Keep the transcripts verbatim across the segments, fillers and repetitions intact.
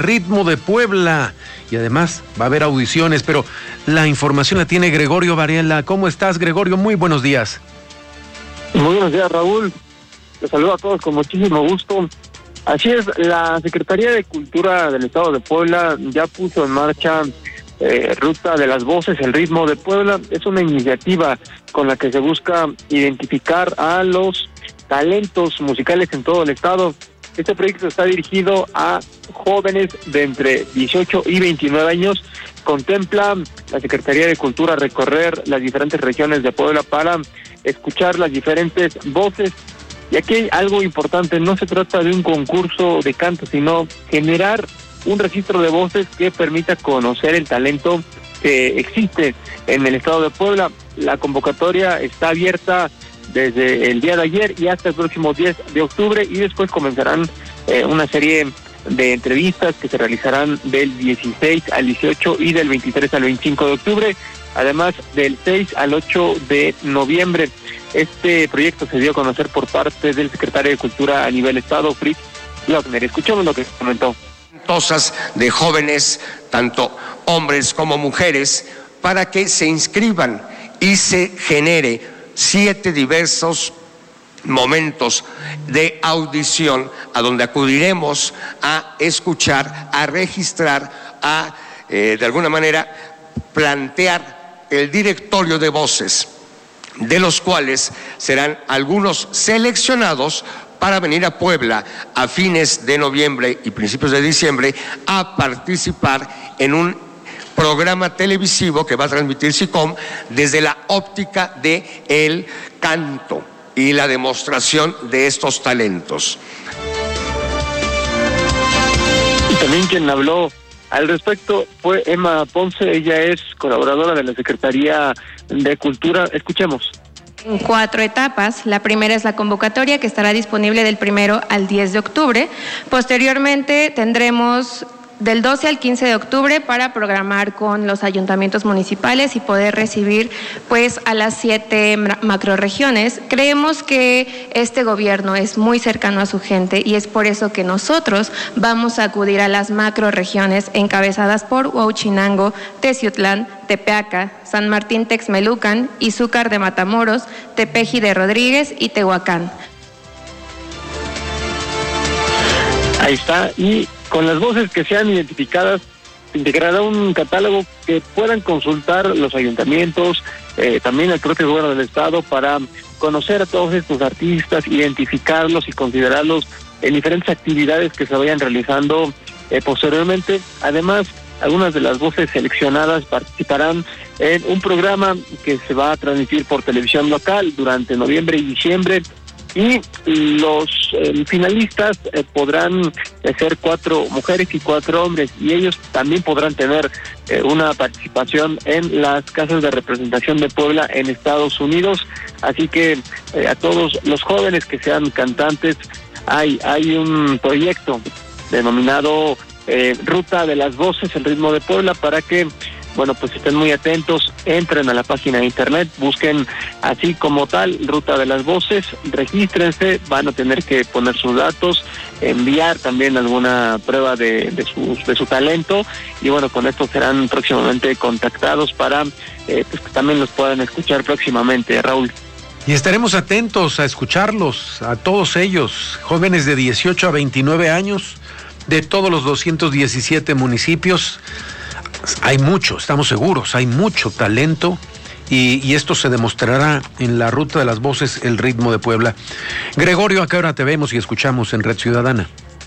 Ritmo de Puebla. Y además va a haber audiciones, pero la información la tiene Gregorio Varela. ¿Cómo estás, Gregorio? Muy buenos días. Muy buenos días, Raúl. Te saludo a todos con muchísimo gusto. Así es, la Secretaría de Cultura del Estado de Puebla ya puso en marcha eh, Ruta de las Voces, el Ritmo de Puebla. Es una iniciativa con la que se busca identificar a los talentos musicales en todo el estado. Este proyecto está dirigido a jóvenes de entre dieciocho y veintinueve años. Contempla la Secretaría de Cultura recorrer las diferentes regiones de Puebla para escuchar las diferentes voces. Y aquí hay algo importante, no se trata de un concurso de canto, sino generar un registro de voces que permita conocer el talento que existe en el estado de Puebla. La convocatoria está abierta desde el día de ayer y hasta el próximo diez de octubre, y después comenzarán eh, una serie de entrevistas que se realizarán del dieciséis al dieciocho y del veintitrés al veinticinco de octubre, además del seis al ocho de noviembre. Este proyecto se dio a conocer por parte del secretario de Cultura a nivel estado, Fritz Lochner. Escuchemos lo que comentó. De jóvenes, tanto hombres como mujeres, para que se inscriban y se genere siete diversos momentos de audición a donde acudiremos a escuchar, a registrar, a eh, de alguna manera plantear el directorio de voces, de los cuales serán algunos seleccionados para venir a Puebla a fines de noviembre y principios de diciembre a participar en un programa televisivo que va a transmitir SICOM desde la óptica de el canto y la demostración de estos talentos. Y también quien habló al respecto fue Emma Ponce. Ella es colaboradora de la Secretaría de Cultura. Escuchemos. En cuatro etapas. La primera es la convocatoria, que estará disponible del primero al diez de octubre. Posteriormente tendremos del doce al quince de octubre para programar con los ayuntamientos municipales y poder recibir pues a las siete macroregiones. Creemos que este gobierno es muy cercano a su gente y es por eso que nosotros vamos a acudir a las macroregiones encabezadas por Huauchinango, Teciutlán, Tepeaca, San Martín Texmelucan, Izúcar de Matamoros, Tepeji de Rodríguez y Tehuacán. Ahí está, y con las voces que sean identificadas, se integrará un catálogo que puedan consultar los ayuntamientos, eh, también el propio gobierno del estado, para conocer a todos estos artistas, identificarlos y considerarlos en diferentes actividades que se vayan realizando eh, posteriormente. Además, algunas de las voces seleccionadas participarán en un programa que se va a transmitir por televisión local durante noviembre y diciembre. Y los eh, finalistas eh, podrán eh, ser cuatro mujeres y cuatro hombres, y ellos también podrán tener eh, una participación en las casas de representación de Puebla en Estados Unidos. Así que eh, a todos los jóvenes que sean cantantes, hay, hay un proyecto denominado eh, Ruta de las Voces, el Ritmo de Puebla, para que bueno, pues estén muy atentos, entren a la página de internet, busquen así como tal, Ruta de las Voces, regístrense, van a tener que poner sus datos, enviar también alguna prueba de, de, su, de su talento, y bueno, con esto serán próximamente contactados para eh, pues que también los puedan escuchar próximamente, Raúl. Y estaremos atentos a escucharlos, a todos ellos, jóvenes de dieciocho a veintinueve años, de todos los doscientos diecisiete municipios. Hay mucho, estamos seguros, hay mucho talento y, y esto se demostrará en la Ruta de las Voces, el Ritmo de Puebla. Gregorio, ¿a qué hora te vemos y escuchamos en Red Ciudadana?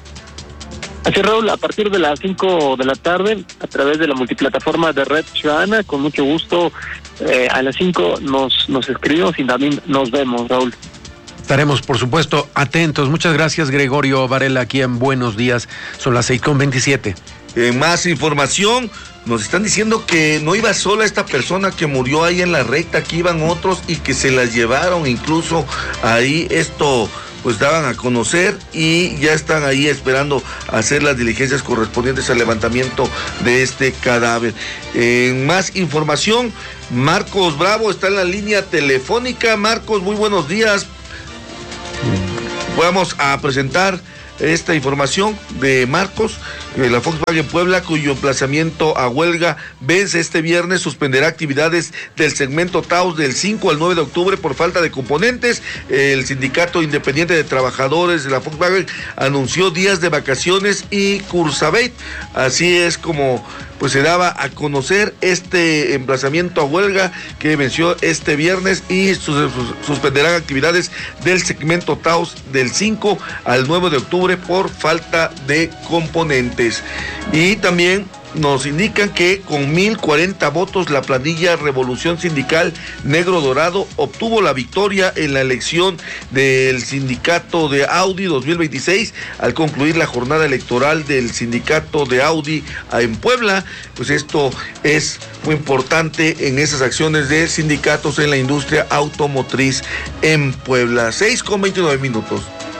Así, Raúl, a partir de las cinco de la tarde, a través de la multiplataforma de Red Ciudadana, con mucho gusto, eh, a las cinco nos, nos escribimos y también nos vemos, Raúl. Estaremos, por supuesto, atentos. Muchas gracias, Gregorio Varela, aquí en Buenos Días. Son las seis con veintisiete. Eh, más información. Nos están diciendo que no iba sola esta persona que murió ahí en la recta, que iban otros y que se las llevaron, incluso ahí esto pues daban a conocer, y ya están ahí esperando hacer las diligencias correspondientes al levantamiento de este cadáver. Eh, más información, Marcos Bravo está en la línea telefónica. Marcos, muy buenos días. Vamos a presentar esta información de Marcos. Eh, la Volkswagen Puebla, cuyo emplazamiento a huelga vence este viernes, suspenderá actividades del segmento Taos del cinco al nueve de octubre por falta de componentes. El Sindicato Independiente de Trabajadores de la Volkswagen anunció días de vacaciones y Cursabeit. Así es como pues se daba a conocer este emplazamiento a huelga que venció este viernes y sus, sus, suspenderán actividades del segmento Taos del cinco al nueve de octubre por falta de componentes. Y también nos indican que con mil cuarenta votos la planilla Revolución Sindical Negro Dorado obtuvo la victoria en la elección del sindicato de Audi dos mil veintiséis al concluir la jornada electoral del sindicato de Audi en Puebla. Pues esto es muy importante en esas acciones de sindicatos en la industria automotriz en Puebla. seis con veintinueve minutos.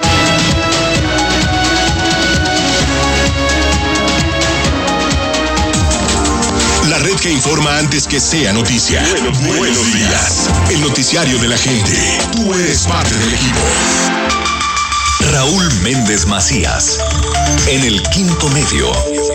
La red que informa antes que sea noticia. Buenos, buenos, buenos días. El noticiario de la gente. Tú eres parte del equipo. Raúl Méndez Macías. En el Quinto Medio.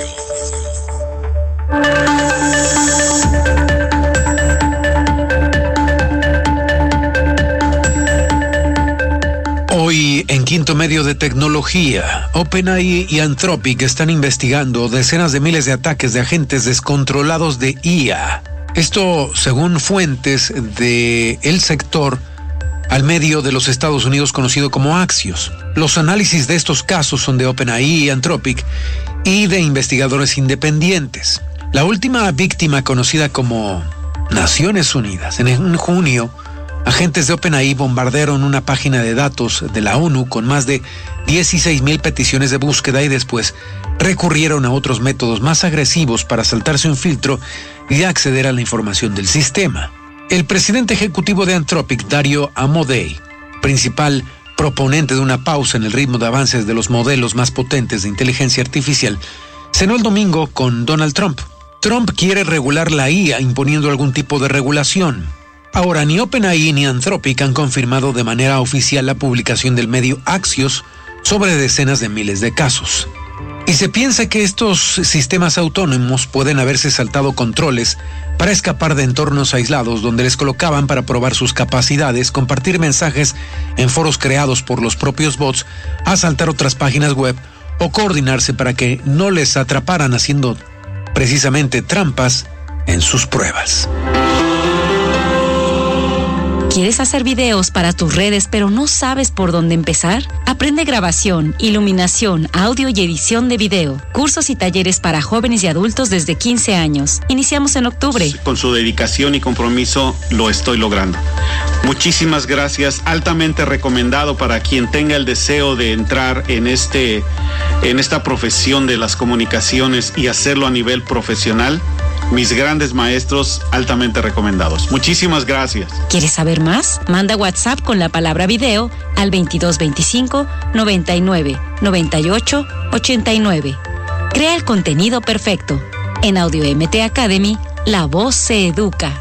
Hoy en Quinto Medio de Tecnología, OpenAI y Anthropic están investigando decenas de miles de ataques de agentes descontrolados de I A. Esto según fuentes del sector al medio de los Estados Unidos conocido como Axios. Los análisis de estos casos son de OpenAI y Anthropic y de investigadores independientes. La última víctima, conocida como Naciones Unidas, en junio, agentes de OpenAI bombardearon una página de datos de la ONU con más de dieciséis mil peticiones de búsqueda y después recurrieron a otros métodos más agresivos para saltarse un filtro y acceder a la información del sistema. El presidente ejecutivo de Anthropic, Dario Amodei, principal proponente de una pausa en el ritmo de avances de los modelos más potentes de inteligencia artificial, cenó el domingo con Donald Trump. Trump quiere regular la I A imponiendo algún tipo de regulación. Ahora, ni OpenAI ni Anthropic han confirmado de manera oficial la publicación del medio Axios sobre decenas de miles de casos. Y se piensa que estos sistemas autónomos pueden haberse saltado controles para escapar de entornos aislados donde les colocaban para probar sus capacidades, compartir mensajes en foros creados por los propios bots, asaltar otras páginas web o coordinarse para que no les atraparan haciendo precisamente trampas en sus pruebas. ¿Quieres hacer videos para tus redes pero no sabes por dónde empezar? Aprende grabación, iluminación, audio y edición de video. Cursos y talleres para jóvenes y adultos desde quince años. Iniciamos en octubre. Con su dedicación y compromiso lo estoy logrando. Muchísimas gracias, altamente recomendado para quien tenga el deseo de entrar en este, en esta profesión de las comunicaciones y hacerlo a nivel profesional. Mis grandes maestros altamente recomendados. Muchísimas gracias. ¿Quieres saber más? Manda WhatsApp con la palabra video al veintidós veinticinco noventa y nueve noventa y ocho ochenta y nueve. Crea el contenido perfecto. En Audio M T Academy, la voz se educa.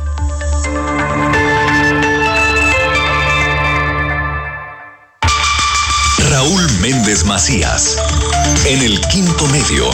Raúl Méndez Macías. En el Quinto Medio.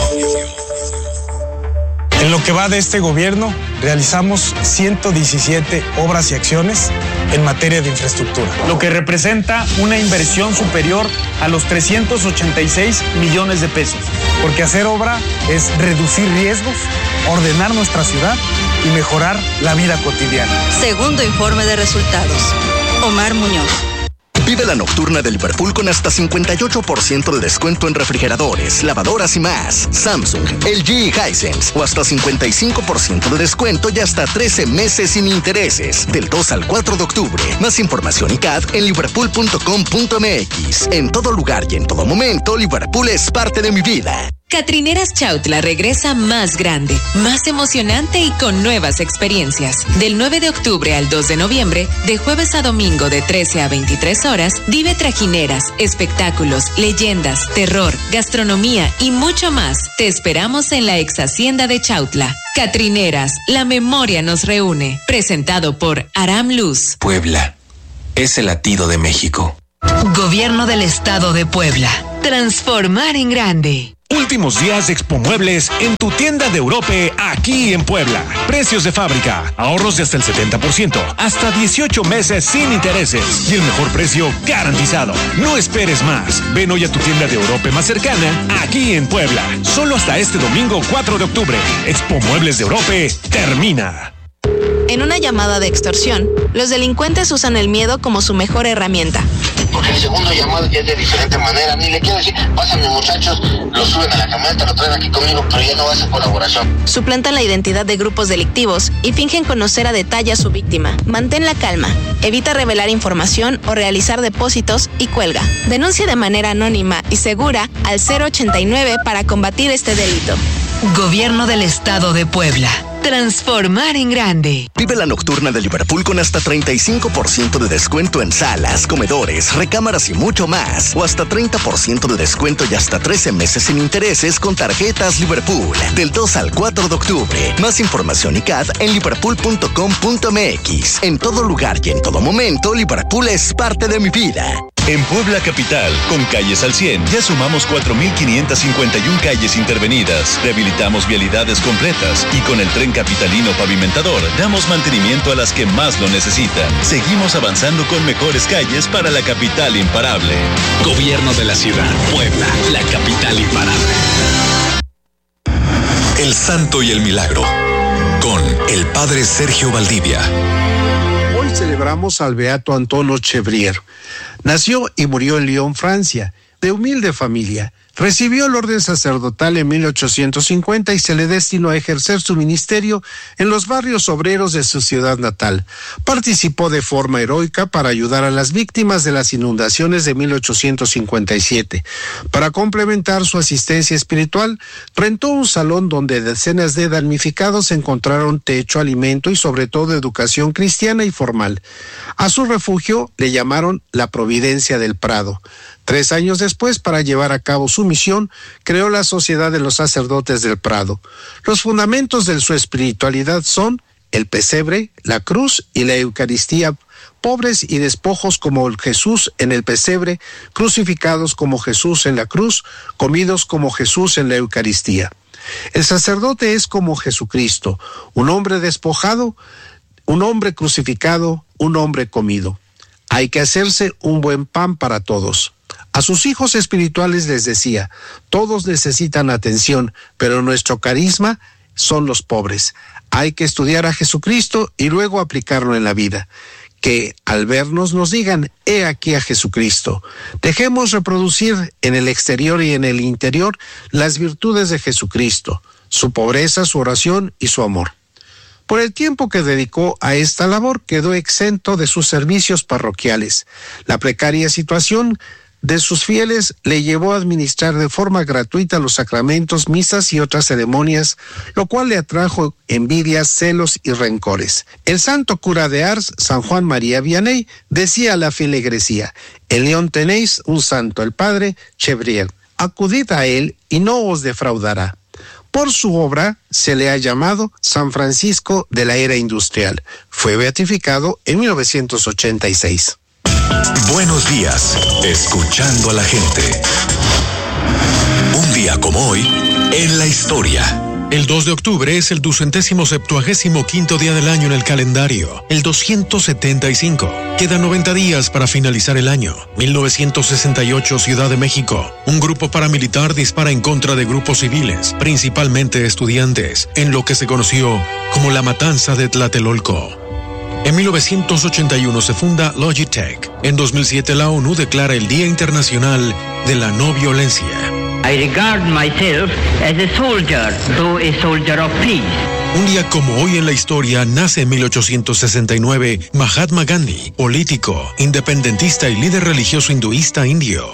En lo que va de este gobierno, realizamos ciento diecisiete obras y acciones en materia de infraestructura, lo que representa una inversión superior a los trescientos ochenta y seis millones de pesos. Porque hacer obra es reducir riesgos, ordenar nuestra ciudad y mejorar la vida cotidiana. Segundo informe de resultados. Omar Muñoz. Vive la nocturna de Liverpool con hasta cincuenta y ocho por ciento de descuento en refrigeradores, lavadoras y más. Samsung, L G y Hisense. O hasta cincuenta y cinco por ciento de descuento y hasta trece meses sin intereses. Del dos al cuatro de octubre. Más información y C A D en liverpool punto com punto m x. En todo lugar y en todo momento, Liverpool es parte de mi vida. Catrineras Chautla regresa más grande, más emocionante y con nuevas experiencias. Del nueve de octubre al dos de noviembre, de jueves a domingo de trece a veintitrés horas, vive trajineras, espectáculos, leyendas, terror, gastronomía y mucho más. Te esperamos en la ex hacienda de Chautla. Catrineras, la memoria nos reúne. Presentado por Aram Luz. Puebla es el latido de México. Gobierno del Estado de Puebla. Transformar en grande. Últimos días de Expo Muebles en tu tienda de Europe aquí en Puebla. Precios de fábrica, ahorros de hasta el setenta por ciento, hasta dieciocho meses sin intereses y el mejor precio garantizado. No esperes más. Ven hoy a tu tienda de Europe más cercana aquí en Puebla. Solo hasta este domingo cuatro de octubre. Expo Muebles de Europe termina. En una llamada de extorsión, los delincuentes usan el miedo como su mejor herramienta. Porque el segundo llamado ya es de diferente manera. Ni le quiero decir, pásame muchachos, lo suben a la camioneta, lo traen aquí conmigo, pero ya no va a ser colaboración. Suplantan la identidad de grupos delictivos y fingen conocer a detalle a su víctima. Mantén la calma, evita revelar información o realizar depósitos y cuelga. Denuncia de manera anónima y segura al cero ochenta y nueve para combatir este delito. Gobierno del Estado de Puebla. Transformar en grande. Vive la nocturna de Liverpool con hasta treinta y cinco por ciento de descuento en salas, comedores, recámaras y mucho más. O hasta treinta por ciento de descuento y hasta trece meses sin intereses con tarjetas Liverpool. Del dos al cuatro de octubre. Más información y C A D en liverpool punto com punto m x. En todo lugar y en todo momento, Liverpool es parte de mi vida. En Puebla Capital, con Calles al cien, ya sumamos cuatro mil quinientas cincuenta y una calles intervenidas, rehabilitamos vialidades completas y con el tren capitalino pavimentador damos mantenimiento a las que más lo necesitan. Seguimos avanzando con mejores calles para la capital imparable. Gobierno de la ciudad, Puebla, la capital imparable. El Santo y el Milagro, con el Padre Sergio Valdivia. Hoy celebramos al beato Antonio Chevrier. Nació y murió en Lyon, Francia, de humilde familia. Recibió el orden sacerdotal en mil ochocientos cincuenta y se le destinó a ejercer su ministerio en los barrios obreros de su ciudad natal. Participó de forma heroica para ayudar a las víctimas de las inundaciones de mil ochocientos cincuenta y siete. Para complementar su asistencia espiritual, rentó un salón donde decenas de damnificados encontraron techo, alimento y sobre todo educación cristiana y formal. A su refugio le llamaron la Providencia del Prado. Tres años después, para llevar a cabo su misión, creó la Sociedad de los Sacerdotes del Prado. Los fundamentos de su espiritualidad son el pesebre, la cruz y la Eucaristía, pobres y despojos como Jesús en el pesebre, crucificados como Jesús en la cruz, comidos como Jesús en la Eucaristía. El sacerdote es como Jesucristo, un hombre despojado, un hombre crucificado, un hombre comido. Hay que hacerse un buen pan para todos. A sus hijos espirituales les decía, todos necesitan atención, pero nuestro carisma son los pobres. Hay que estudiar a Jesucristo y luego aplicarlo en la vida. Que al vernos nos digan, he aquí a Jesucristo. Dejemos reproducir en el exterior y en el interior las virtudes de Jesucristo, su pobreza, su oración y su amor. Por el tiempo que dedicó a esta labor, quedó exento de sus servicios parroquiales. La precaria situación de sus fieles le llevó a administrar de forma gratuita los sacramentos, misas y otras ceremonias, lo cual le atrajo envidias, celos y rencores. El santo cura de Ars, San Juan María Vianney, decía a la feligresía, en León tenéis un santo, el padre Chevrier. Acudid a él y no os defraudará. Por su obra se le ha llamado San Francisco de la era industrial. Fue beatificado en mil novecientos ochenta y seis. Buenos días, escuchando a la gente. Un día como hoy, en la historia. El dos de octubre es el ducentésimo septuagésimo quinto día del año en el calendario, el doscientos setenta y cinco. Quedan noventa días para finalizar el año. mil novecientos sesenta y ocho, Ciudad de México. Un grupo paramilitar dispara en contra de grupos civiles, principalmente estudiantes, en lo que se conoció como la Matanza de Tlatelolco. En mil novecientos ochenta y uno se funda Logitech. En dos mil siete la ONU declara el Día Internacional de la No Violencia. I regard myself as a soldier, though a soldier of peace. Un día como hoy en la historia nace en mil ochocientos sesenta y nueve Mahatma Gandhi, político, independentista y líder religioso hinduista indio.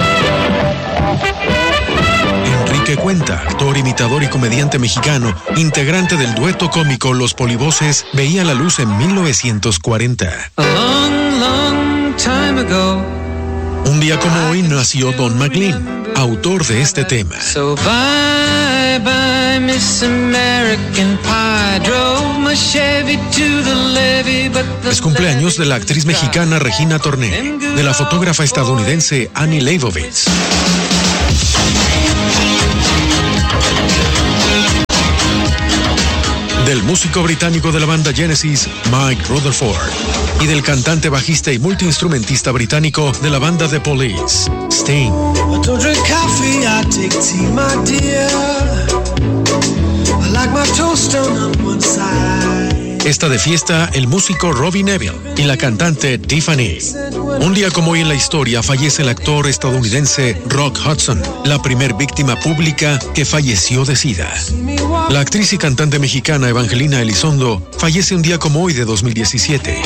Enrique Cuenta, actor, imitador y comediante mexicano, integrante del dueto cómico Los Polivoces, veía la luz en mil novecientos cuarenta. A long, long time ago. Un día como hoy nació Don McLean, autor de este tema. So bye bye Miss American Pie, drove Es cumpleaños de la actriz mexicana Regina Torné, de la fotógrafa estadounidense Annie Leibovitz. Del músico británico de la banda Genesis, Mike Rutherford, y del cantante, bajista y multiinstrumentista británico de la banda The Police, Sting. Está de fiesta el músico Robbie Neville y la cantante Tiffany. Un día como hoy en la historia fallece el actor estadounidense Rock Hudson, la primer víctima pública que falleció de SIDA. La actriz y cantante mexicana Evangelina Elizondo fallece un día como hoy de dos mil diecisiete.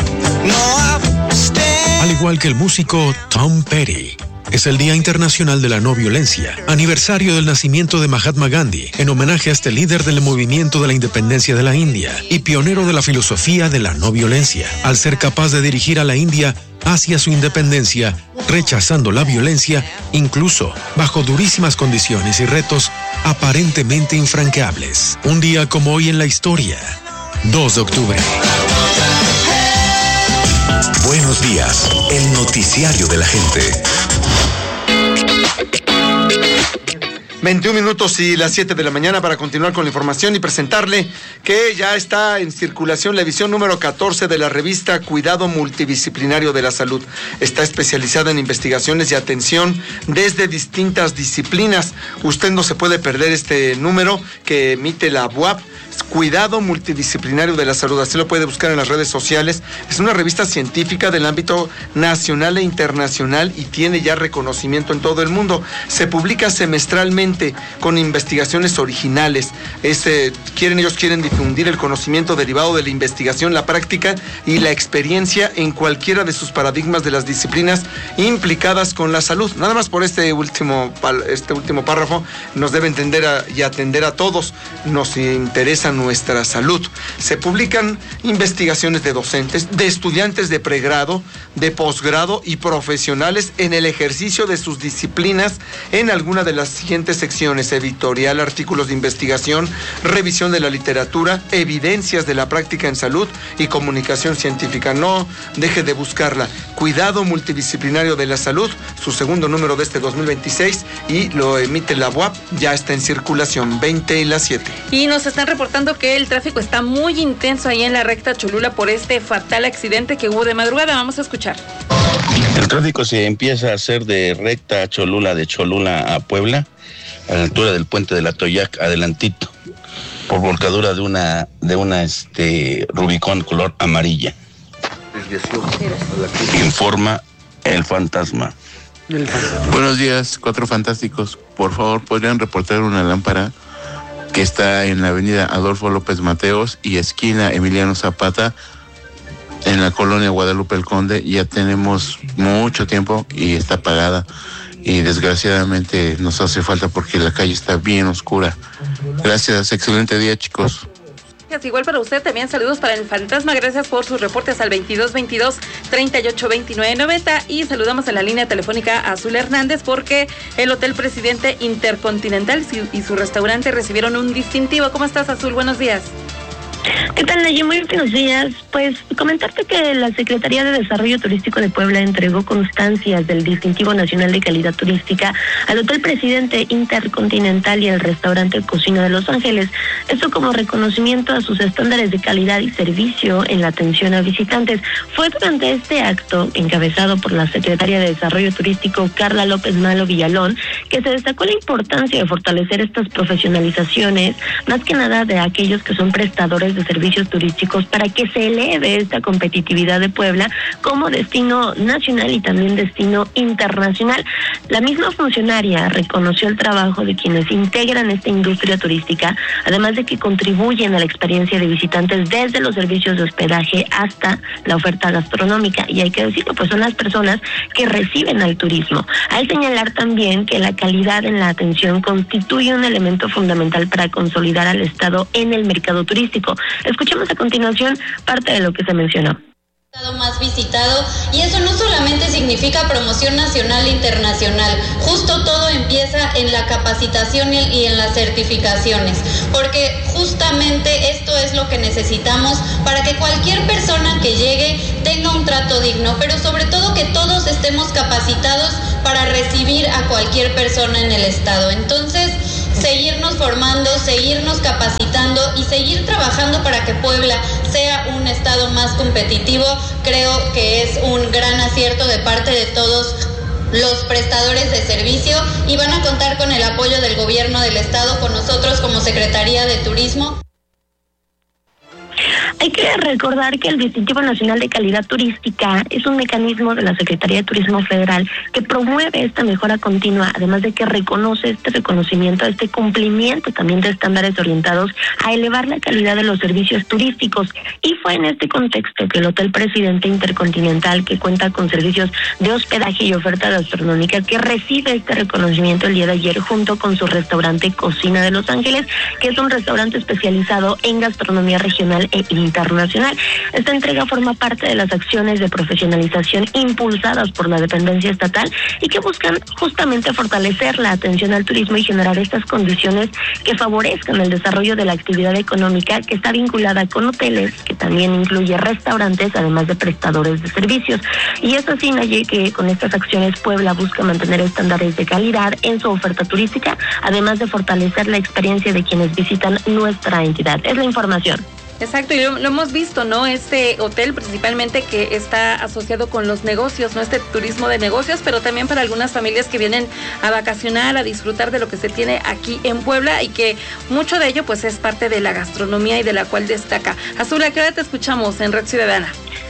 Al igual que el músico Tom Petty. Es el Día Internacional de la No Violencia, aniversario del nacimiento de Mahatma Gandhi, en homenaje a este líder del movimiento de la independencia de la India y pionero de la filosofía de la no violencia, al ser capaz de dirigir a la India hacia su independencia, rechazando la violencia, incluso bajo durísimas condiciones y retos aparentemente infranqueables. Un día como hoy en la historia, dos de octubre. Buenos días, el noticiario de la gente. veintiún minutos y las siete de la mañana para continuar con la información y presentarle que ya está en circulación la edición número catorce de la revista Cuidado Multidisciplinario de la Salud. Está especializada en investigaciones y atención desde distintas disciplinas. Usted no se puede perder este número que emite la B U A P. Cuidado Multidisciplinario de la Salud, así lo puede buscar en las redes sociales. Es una revista científica del ámbito nacional e internacional y tiene ya reconocimiento en todo el mundo. Se publica semestralmente con investigaciones originales. Este, quieren, ellos quieren difundir el conocimiento derivado de la investigación, la práctica y la experiencia en cualquiera de sus paradigmas de las disciplinas implicadas con la salud. Nada más por este último, este último párrafo nos debe entender a, y atender a todos. Nos interesa nuestra salud. Se publican investigaciones de docentes, de estudiantes de pregrado, de posgrado y profesionales en el ejercicio de sus disciplinas en alguna de las siguientes secciones: editorial, artículos de investigación, revisión de la literatura, evidencias de la práctica en salud y comunicación científica. No deje de buscarla. Cuidado Multidisciplinario de la Salud, su segundo número de este dos mil veintiséis, y lo emite la B U A P, ya está en circulación, veinte y las siete. Y nos están reportando que el tráfico está muy intenso ahí en la recta Cholula por este fatal accidente que hubo de madrugada. Vamos a escuchar. El tráfico se empieza a hacer de recta Cholula, de Cholula a Puebla, a la altura del puente de la Toyac, adelantito, por volcadura de una de una este Rubicón color amarilla. Informa el fantasma. El fantasma. Buenos días, cuatro fantásticos. Por favor, ¿podrían reportar una lámpara que está en la avenida Adolfo López Mateos y esquina Emiliano Zapata, en la colonia Guadalupe el Conde? Ya tenemos mucho tiempo y está apagada, y desgraciadamente nos hace falta porque la calle está bien oscura. Gracias, excelente día, chicos. Igual para usted, también saludos para el fantasma. Gracias por sus reportes al veintidós veintidós treinta y ocho veintinueve noventa. Y saludamos en la línea telefónica a Azul Hernández porque el Hotel Presidente Intercontinental y su restaurante recibieron un distintivo. ¿Cómo estás, Azul? Buenos días. ¿Qué tal, Nayi? Muy buenos días. Pues comentarte que la Secretaría de Desarrollo Turístico de Puebla entregó constancias del Distintivo Nacional de Calidad Turística al Hotel Presidente Intercontinental y al restaurante Cocina de Los Ángeles. Esto como reconocimiento a sus estándares de calidad y servicio en la atención a visitantes. Fue durante este acto, encabezado por la Secretaria de Desarrollo Turístico, Carla López Malo Villalón, que se destacó la importancia de fortalecer estas profesionalizaciones, más que nada de aquellos que son prestadores de servicios turísticos, para que se eleve esta competitividad de Puebla como destino nacional y también destino internacional. La misma funcionaria reconoció el trabajo de quienes integran esta industria turística, además de que contribuyen a la experiencia de visitantes desde los servicios de hospedaje hasta la oferta gastronómica, y hay que decirlo, pues son las personas que reciben al turismo. Al señalar también que la calidad en la atención constituye un elemento fundamental para consolidar al Estado en el mercado turístico. Escuchemos a continuación parte de lo que se mencionó. Más visitado, y eso no solamente significa promoción nacional e internacional, justo todo empieza en la capacitación y en las certificaciones, porque justamente esto es lo que necesitamos para que cualquier persona que llegue tenga un trato digno, pero sobre todo que todos estemos capacitados para recibir a cualquier persona en el estado. Entonces, seguirnos formando, seguirnos capacitando y seguir trabajando para que Puebla sea un estado más competitivo, creo que es un gran acierto de parte de todos los prestadores de servicio, y van a contar con el apoyo del gobierno del estado, con nosotros como Secretaría de Turismo. Hay que recordar que el Distintivo Nacional de Calidad Turística es un mecanismo de la Secretaría de Turismo Federal que promueve esta mejora continua, además de que reconoce este reconocimiento, este cumplimiento también de estándares orientados a elevar la calidad de los servicios turísticos. Y fue en este contexto que el Hotel Presidente Intercontinental, que cuenta con servicios de hospedaje y oferta gastronómica, que recibe este reconocimiento el día de ayer junto con su restaurante Cocina de Los Ángeles, que es un restaurante especializado en gastronomía regional e internacional. Esta entrega forma parte de las acciones de profesionalización impulsadas por la dependencia estatal y que buscan justamente fortalecer la atención al turismo y generar estas condiciones que favorezcan el desarrollo de la actividad económica, que está vinculada con hoteles, que también incluye restaurantes, además de prestadores de servicios. Y es así, Naye, que con estas acciones Puebla busca mantener estándares de calidad en su oferta turística, además de fortalecer la experiencia de quienes visitan nuestra entidad. Es la información. Exacto, y lo, lo hemos visto, ¿no? Este hotel principalmente que está asociado con los negocios, ¿no? Este turismo de negocios, pero también para algunas familias que vienen a vacacionar, a disfrutar de lo que se tiene aquí en Puebla, y que mucho de ello pues es parte de la gastronomía y de la cual destaca. Azul, ¿a qué hora te escuchamos en Red Ciudadana?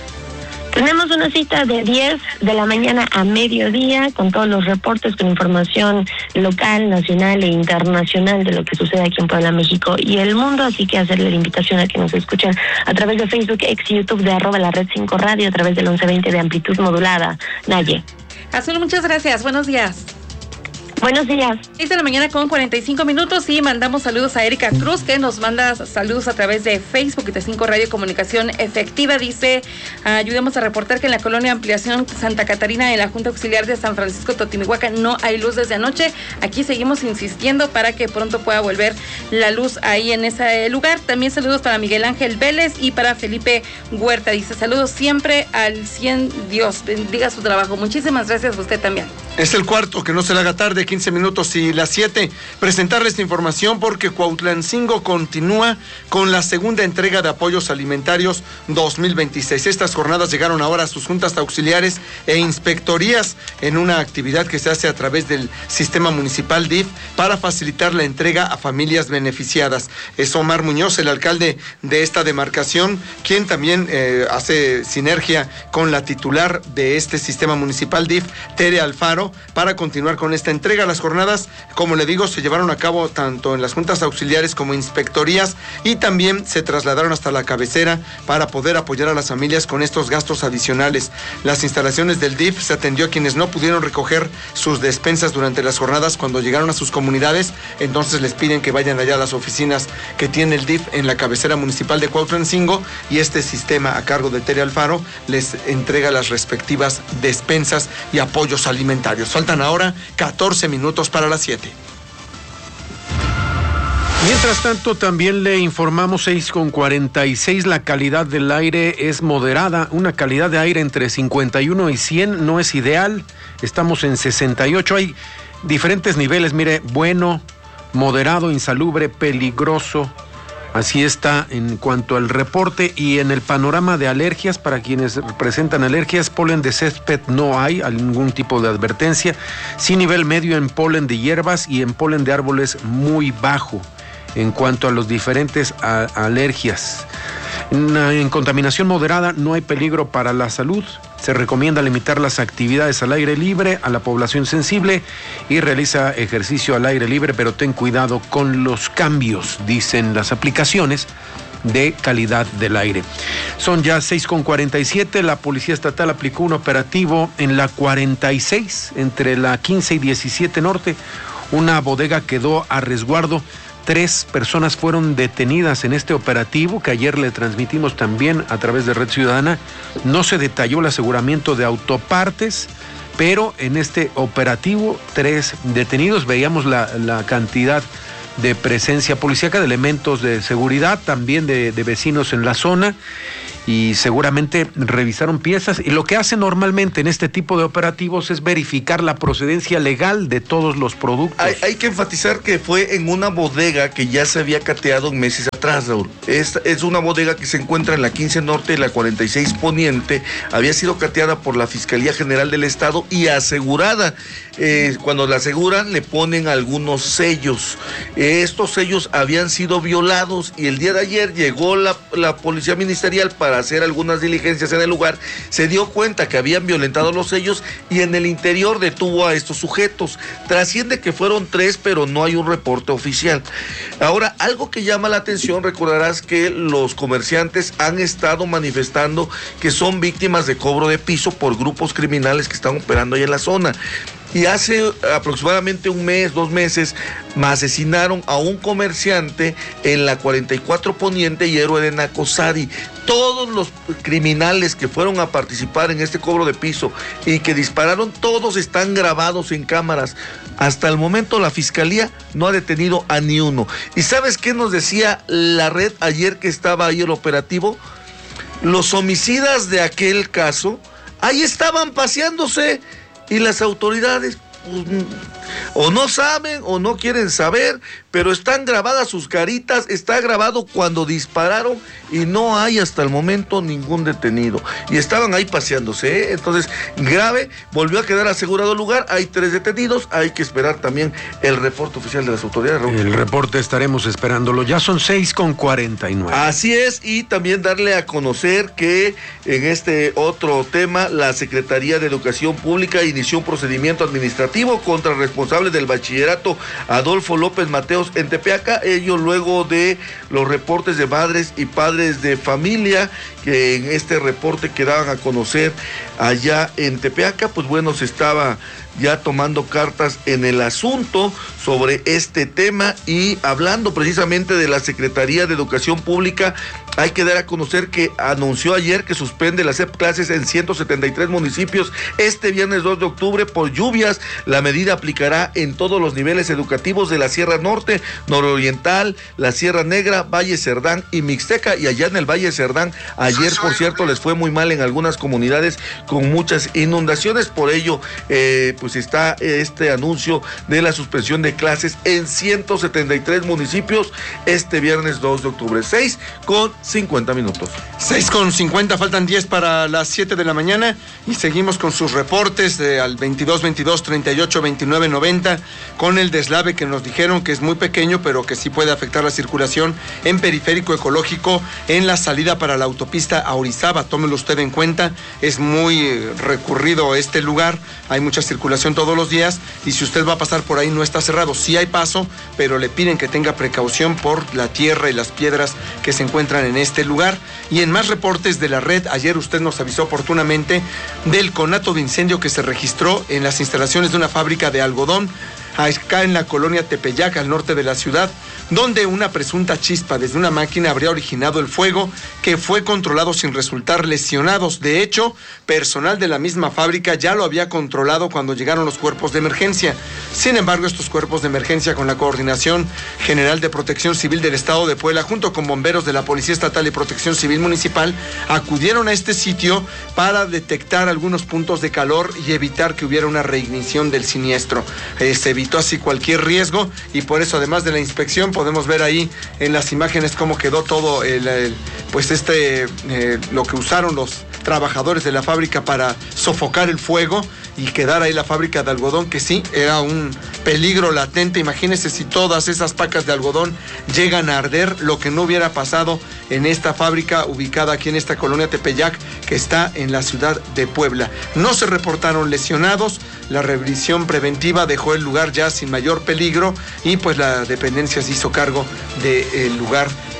Tenemos una cita de diez de la mañana a mediodía con todos los reportes, con información local, nacional e internacional de lo que sucede aquí en Puebla, México y el mundo. Así que hacerle la invitación a que nos escuchen a través de Facebook, ex YouTube de arroba la red cinco radio, a través del once veinte de amplitud modulada. Naye. Azul, muchas gracias. Buenos días. Buenos días. seis de la mañana con cuarenta y cinco minutos y mandamos saludos a Erika Cruz, que nos manda saludos a través de Facebook y de cinco Radio Comunicación Efectiva. Dice, ayudemos a reportar que en la colonia Ampliación Santa Catarina, en la Junta Auxiliar de San Francisco Totimihuaca, no hay luz desde anoche. Aquí seguimos insistiendo para que pronto pueda volver la luz ahí en ese lugar. También saludos para Miguel Ángel Vélez y para Felipe Huerta. Dice, saludos siempre al cien, Dios bendiga su trabajo. Muchísimas gracias a usted también. Es el cuarto, que no se le haga tarde, quince minutos y las siete. Presentarles esta información porque Cuautlancingo continúa con la segunda entrega de apoyos alimentarios dos mil veintiséis. Estas jornadas llegaron ahora a sus juntas auxiliares e inspectorías en una actividad que se hace a través del sistema municipal D I F para facilitar la entrega a familias beneficiadas. Es Omar Muñoz, el alcalde de esta demarcación, quien también eh, hace sinergia con la titular de este sistema municipal D I F, Tere Alfaro, para continuar con esta entrega. Las jornadas, como le digo, se llevaron a cabo tanto en las juntas auxiliares como inspectorías, y también se trasladaron hasta la cabecera para poder apoyar a las familias con estos gastos adicionales. Las instalaciones del D I F se atendió a quienes no pudieron recoger sus despensas durante las jornadas cuando llegaron a sus comunidades, entonces les piden que vayan allá a las oficinas que tiene el D I F en la cabecera municipal de Cuautlancingo, y este sistema a cargo de Tere Alfaro les entrega las respectivas despensas y apoyos alimentarios. Faltan ahora catorce minutos para las siete. Mientras tanto, también le informamos seis con cuarenta y seis, la calidad del aire es moderada, una calidad de aire entre cincuenta y uno y cien, no es ideal, estamos en sesenta y ocho, hay diferentes niveles, mire, bueno, moderado, insalubre, peligroso. Así está en cuanto al reporte. Y en el panorama de alergias, para quienes presentan alergias, polen de césped no hay ningún tipo de advertencia, sí nivel medio en polen de hierbas y en polen de árboles muy bajo en cuanto a los diferentes a, alergias. En, en contaminación moderada no hay peligro para la salud. Se recomienda limitar las actividades al aire libre a la población sensible y realiza ejercicio al aire libre, pero ten cuidado con los cambios, dicen las aplicaciones de calidad del aire. Son ya seis con cuarenta y siete, la Policía Estatal aplicó un operativo en la cuarenta y seis, entre la quince y diecisiete Norte. Una bodega quedó a resguardo Tres personas fueron detenidas en este operativo que ayer le transmitimos también a través de Red Ciudadana. No se detalló el aseguramiento de autopartes, pero en este operativo, tres detenidos. Veíamos la, la cantidad de presencia policíaca, de elementos de seguridad, también de, de vecinos en la zona, y seguramente revisaron piezas. Y lo que hace normalmente en este tipo de operativos es verificar la procedencia legal de todos los productos. Hay, hay que enfatizar que fue en una bodega que ya se había cateado meses atrás, Raúl. Esta es una bodega que se encuentra en la quince Norte y la cuarenta y seis Poniente. Había sido cateada por la Fiscalía General del Estado y asegurada. Eh, cuando la aseguran, le ponen algunos sellos. Eh, estos sellos habían sido violados y el día de ayer llegó la, la Policía Ministerial para hacer algunas diligencias en el lugar. Se dio cuenta que habían violentado los sellos y en el interior detuvo a estos sujetos. Trasciende que fueron tres, pero no hay un reporte oficial. Ahora, algo que llama la atención, recordarás que los comerciantes han estado manifestando que son víctimas de cobro de piso por grupos criminales que están operando ahí en la zona. Y hace aproximadamente un mes, dos meses, asesinaron a un comerciante en la cuarenta y cuatro Poniente y Héroe de Nacosari. Todos los criminales que fueron a participar en este cobro de piso y que dispararon, todos están grabados en cámaras. Hasta el momento la Fiscalía no ha detenido a ni uno. ¿Y sabes qué nos decía la red ayer que estaba ahí el operativo? Los homicidas de aquel caso, ahí estaban paseándose. Y las autoridades pues, o no saben o no quieren saber, pero están grabadas sus caritas, está grabado cuando dispararon y no hay hasta el momento ningún detenido. Y estaban ahí paseándose, ¿eh? Entonces, grave, volvió a quedar asegurado el lugar, hay tres detenidos, hay que esperar también el reporte oficial de las autoridades, Raúl. El reporte estaremos esperándolo, ya son seis con cuarenta y nueve. Así es, y también darle a conocer que en este otro tema, la Secretaría de Educación Pública inició un procedimiento administrativo contra el responsable del bachillerato Adolfo López Mateos en Tepeaca, ello luego de los reportes de madres y padres de familia que en este reporte que daban a conocer allá en Tepeaca, pues bueno, se estaba ya tomando cartas en el asunto sobre este tema y hablando precisamente de la Secretaría de Educación Pública, hay que dar a conocer que anunció ayer que suspende las clases en ciento setenta y tres municipios este viernes dos de octubre por lluvias. La medida aplicará en todos los niveles educativos de la Sierra Norte, Nororiental, la Sierra Negra, Valle Cerdán y Mixteca. Y allá en el Valle Cerdán, ayer por cierto les fue muy mal en algunas comunidades con muchas inundaciones, por ello eh, pues está este anuncio de la suspensión de clases en ciento setenta y tres municipios este viernes dos de octubre. seis con cincuenta minutos. seis con cincuenta, faltan diez para las siete de la mañana y seguimos con sus reportes de, al veintidós veintidós treinta y ocho veintinueve noventa con el deslave que nos dijeron que es muy pequeño pero que sí puede afectar la circulación en Periférico Ecológico en la salida para la autopista a Orizaba. Tómelo usted en cuenta, es muy recurrido este lugar, hay mucha circulación todos los días y si usted va a pasar por ahí no está cerrado, sí hay paso, pero le piden que tenga precaución por la tierra y las piedras que se encuentran en este lugar. Y en más reportes de la red, ayer usted nos avisó oportunamente del conato de incendio que se registró en las instalaciones de una fábrica de algodón acá en la colonia Tepeyac, al norte de la ciudad, donde una presunta chispa desde una máquina habría originado el fuego que fue controlado sin resultar lesionados. De hecho, personal de la misma fábrica ya lo había controlado cuando llegaron los cuerpos de emergencia. Sin embargo, estos cuerpos de emergencia, con la Coordinación General de Protección Civil del Estado de Puebla, junto con bomberos de la Policía Estatal y Protección Civil Municipal, acudieron a este sitio para detectar algunos puntos de calor y evitar que hubiera una reignición del siniestro. Eh, se evitó así cualquier riesgo y por eso, además de la inspección, podemos ver ahí en las imágenes cómo quedó todo el, el pues este eh, lo que usaron los trabajadores de la fábrica para sofocar el fuego y quedar ahí la fábrica de algodón, que sí, era un peligro latente. Imagínense si todas esas pacas de algodón llegan a arder, lo que no hubiera pasado en esta fábrica ubicada aquí en esta colonia Tepeyac, que está en la ciudad de Puebla. No se reportaron lesionados, la revisión preventiva dejó el lugar ya sin mayor peligro y pues la dependencia se hizo cargo del lugar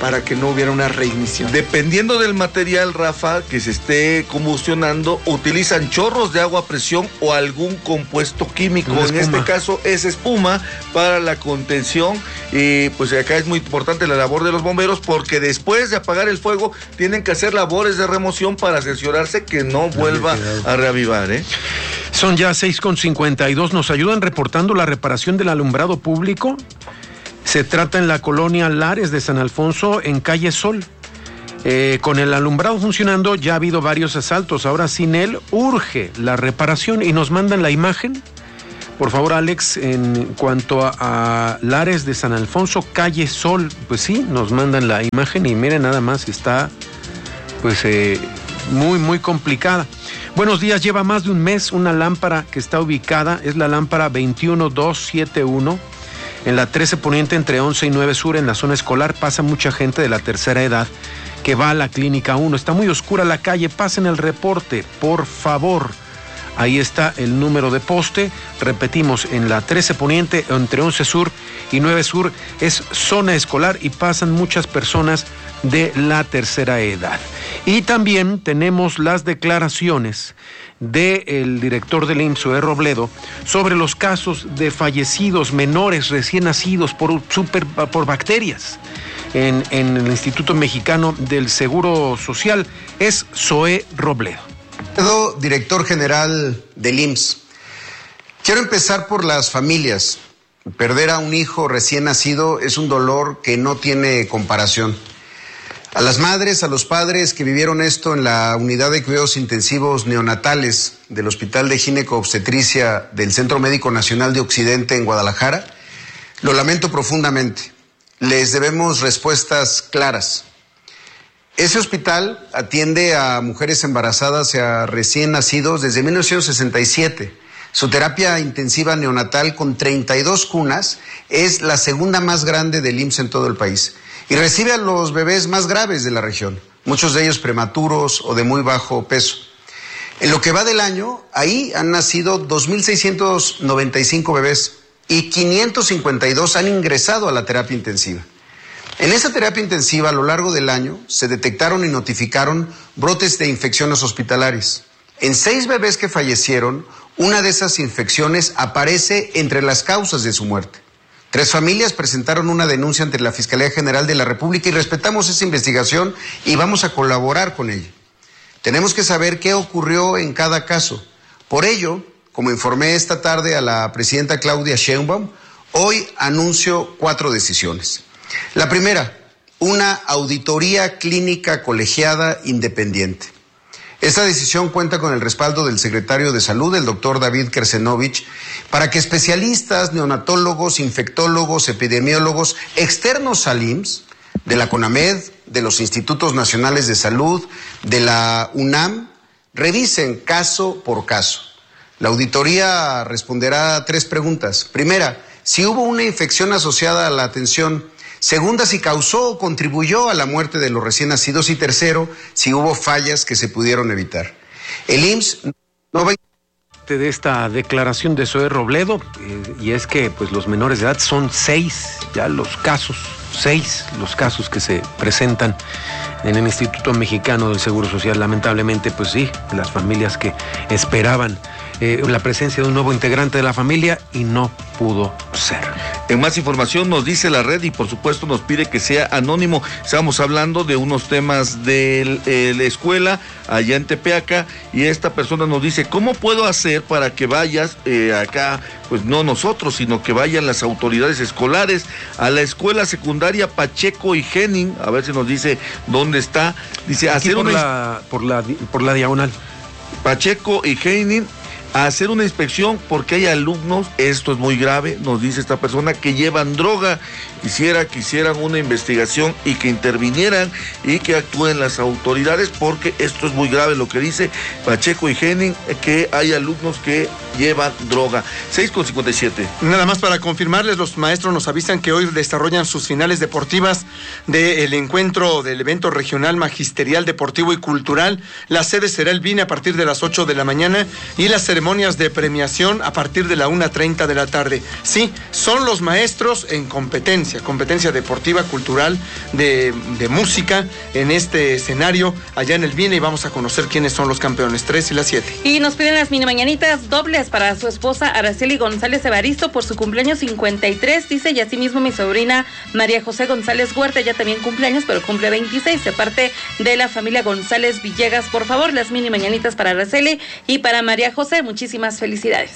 para que no hubiera una reignición. Dependiendo del material, Rafa, que se esté combustionando, utilizan chorros de agua a presión o algún compuesto químico. En este caso es espuma para la contención. Y pues acá es muy importante la labor de los bomberos, porque después de apagar el fuego tienen que hacer labores de remoción para cerciorarse que no vuelva a reavivar, ¿eh? Son ya seis con cincuenta y dos. ¿Nos ayudan reportando la reparación del alumbrado público? Se trata en la colonia Lares de San Alfonso, en calle Sol. Eh, con el alumbrado funcionando ya ha habido varios asaltos. Ahora sin él urge la reparación y nos mandan la imagen. Por favor, Alex, en cuanto a, a Lares de San Alfonso, calle Sol, pues sí, nos mandan la imagen y miren nada más, está pues eh, muy, muy complicada. Buenos días, lleva más de un mes una lámpara que está ubicada, es la lámpara veintiuno dos setenta y uno, en la trece Poniente entre once y nueve Sur, en la zona escolar. Pasa mucha gente de la tercera edad que va a la Clínica uno. Está muy oscura la calle, pasen el reporte, por favor. Ahí está el número de poste. Repetimos, en la trece Poniente entre once Sur y nueve Sur es zona escolar y pasan muchas personas de la tercera edad. Y también tenemos las declaraciones del director del I M S S, Zoé Robledo, sobre los casos de fallecidos menores recién nacidos por, super, por bacterias en, en el Instituto Mexicano del Seguro Social. Es Zoé Robledo. Director general del I M S S. Quiero empezar por las familias. Perder a un hijo recién nacido es un dolor que no tiene comparación. A las madres, a los padres que vivieron esto en la unidad de cuidados intensivos neonatales del Hospital de Gineco-Obstetricia del Centro Médico Nacional de Occidente en Guadalajara, lo lamento profundamente. Les debemos respuestas claras. Ese hospital atiende a mujeres embarazadas y a recién nacidos desde mil novecientos sesenta y siete. Su terapia intensiva neonatal con treinta y dos cunas es la segunda más grande del I M S S en todo el país. Y recibe a los bebés más graves de la región, muchos de ellos prematuros o de muy bajo peso. En lo que va del año, ahí han nacido dos mil seiscientos noventa y cinco bebés y quinientos cincuenta y dos han ingresado a la terapia intensiva. En esa terapia intensiva, a lo largo del año, se detectaron y notificaron brotes de infecciones hospitalarias. En seis bebés que fallecieron, una de esas infecciones aparece entre las causas de su muerte. Tres familias presentaron una denuncia ante la Fiscalía General de la República y respetamos esa investigación y vamos a colaborar con ella. Tenemos que saber qué ocurrió en cada caso. Por ello, como informé esta tarde a la presidenta Claudia Sheinbaum, hoy anuncio cuatro decisiones. La primera, una auditoría clínica colegiada independiente. Esta decisión cuenta con el respaldo del secretario de Salud, el doctor David Kersenovich, para que especialistas, neonatólogos, infectólogos, epidemiólogos externos al I M S S, de la CONAMED, de los Institutos Nacionales de Salud, de la UNAM, revisen caso por caso. La auditoría responderá a tres preguntas. Primera, si hubo una infección asociada a la atención. Segunda, si causó o contribuyó a la muerte de los recién nacidos. Y tercero, si hubo fallas que se pudieron evitar. El I M S S no va a... de esta declaración de Zoé Robledo, eh, y es que pues los menores de edad son seis ya los casos, seis los casos que se presentan en el Instituto Mexicano del Seguro Social. Lamentablemente, pues sí, las familias que esperaban eh, la presencia de un nuevo integrante de la familia y no pudo ser. En más información nos dice la red y por supuesto nos pide que sea anónimo. Estamos hablando de unos temas de eh, la escuela allá en Tepeaca y esta persona nos dice, ¿cómo puedo hacer para que vayas eh, acá, pues no nosotros, sino que vayan las autoridades escolares a la escuela secundaria Pacheco y Henning? A ver si nos dice dónde está. Dice, aquí hacer por, una... la, por, la, por la diagonal. Pacheco y Henning, a hacer una inspección porque hay alumnos, esto es muy grave, nos dice esta persona, que llevan droga. Quisiera que hicieran una investigación y que intervinieran y que actúen las autoridades porque esto es muy grave lo que dice Pacheco y Henning, que hay alumnos que llevan droga. seis con cincuenta y siete. Nada más para confirmarles, los maestros nos avisan que hoy desarrollan sus finales deportivas del encuentro del evento regional magisterial deportivo y cultural. La sede será el B I N E a partir de las ocho de la mañana y las ceremonias de premiación a partir de la una treinta de la tarde. Sí, son los maestros en competencia. competencia, competencia deportiva, cultural, de, de música en este escenario allá en el Vina, y vamos a conocer quiénes son los campeones, tres y las siete. Y nos piden las mini mañanitas dobles para su esposa Araceli González Evaristo por su cumpleaños cincuenta y tres, dice, y asimismo mi sobrina María José González Huerta, ya también cumpleaños, pero cumple veintiséis, de parte de la familia González Villegas. Por favor, las mini mañanitas para Araceli y para María José, muchísimas felicidades.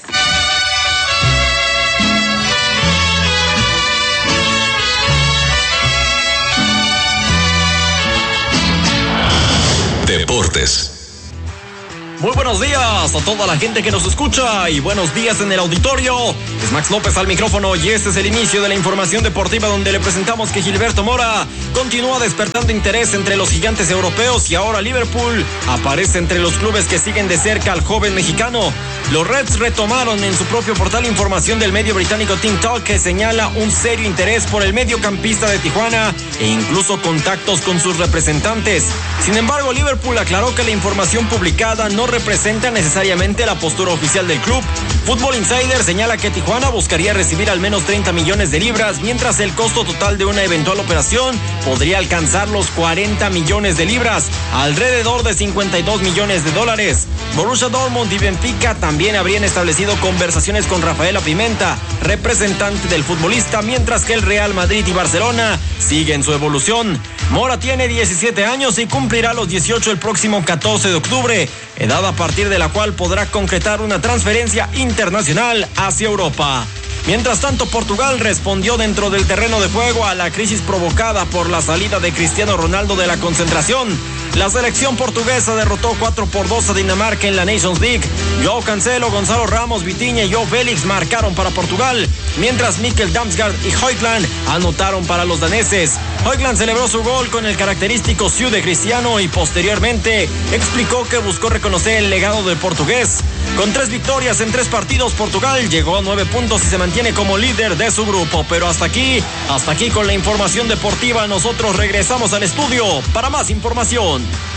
Deportes. Muy buenos días a toda la gente que nos escucha y buenos días en el auditorio. Es Max López al micrófono y este es el inicio de la información deportiva, donde le presentamos que Gilberto Mora continúa despertando interés entre los gigantes europeos y ahora Liverpool aparece entre los clubes que siguen de cerca al joven mexicano. Los Reds retomaron en su propio portal información del medio británico Team Talk, que señala un serio interés por el mediocampista de Tijuana e incluso contactos con sus representantes. Sin embargo, Liverpool aclaró que la información publicada no representa necesariamente la postura oficial del club. Football Insider señala que Tijuana buscaría recibir al menos treinta millones de libras, mientras el costo total de una eventual operación podría alcanzar los cuarenta millones de libras, alrededor de cincuenta y dos millones de dólares. Borussia Dortmund y Benfica también habrían establecido conversaciones con Rafaela Pimenta, representante del futbolista, mientras que el Real Madrid y Barcelona siguen su evolución. Mora tiene diecisiete años y cumplirá los dieciocho el próximo catorce de octubre, edad a partir de la cual podrá concretar una transferencia internacional hacia Europa. Mientras tanto, Portugal respondió dentro del terreno de juego a la crisis provocada por la salida de Cristiano Ronaldo de la concentración. La selección portuguesa derrotó cuatro por dos a Dinamarca en la Nations League. Joao Cancelo, Gonzalo Ramos, Vitinha y Joao Félix marcaron para Portugal, mientras Mikkel Damsgaard y Højlund anotaron para los daneses. Højlund celebró su gol con el característico siu de Cristiano y posteriormente explicó que buscó reconocer el legado del portugués. Con tres victorias en tres partidos, Portugal llegó a nueve puntos y se mantiene como líder de su grupo. Pero hasta aquí, hasta aquí con la información deportiva. Nosotros regresamos al estudio para más información.